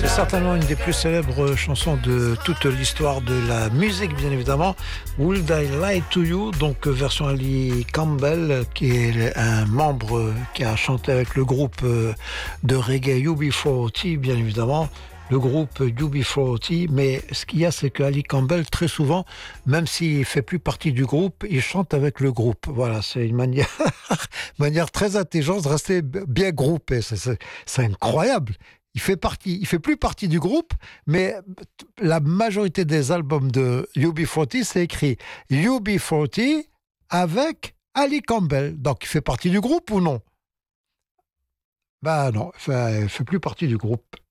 C'est certainement une des plus célèbres chansons de toute l'histoire de la musique, bien évidemment. Would I Lie to You, donc version Ali Campbell, qui est un membre qui a chanté avec le groupe de reggae UB40, bien évidemment. Le groupe UB40, mais ce qu'il y a, c'est que Ali Campbell, très souvent, même s'il fait plus partie du groupe, il chante avec le groupe. Voilà, c'est une manière, manière très intelligente de rester bien groupé. C'est incroyable. Il fait plus partie du groupe, mais la majorité des albums de UB40, c'est écrit UB40 avec Ali Campbell. Donc, il fait partie du groupe ou non? Ben non, il fait plus partie du groupe.